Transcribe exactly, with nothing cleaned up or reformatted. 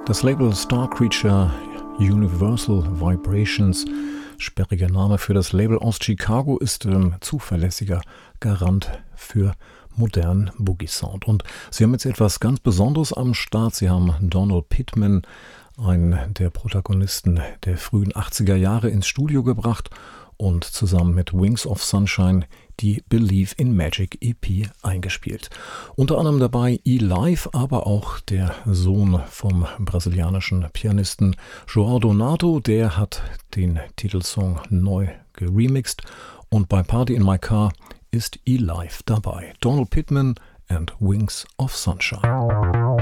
Das Label Star Creature Universal Vibrations, sperriger Name für das Label aus Chicago, ist ähm, zuverlässiger Garant für modernen Boogie-Sound. Und sie haben jetzt etwas ganz Besonderes am Start. Sie haben Donald Pittman, einen der Protagonisten der frühen achtziger Jahre, ins Studio gebracht und zusammen mit Wings of Sunshine die Believe in Magic E P eingespielt. Unter anderem dabei E-Live, aber auch der Sohn vom brasilianischen Pianisten João Donato, der hat den Titelsong neu geremixed, und bei Party in My Car ist E-Live dabei. Donald Pittman and Wings of Sunshine.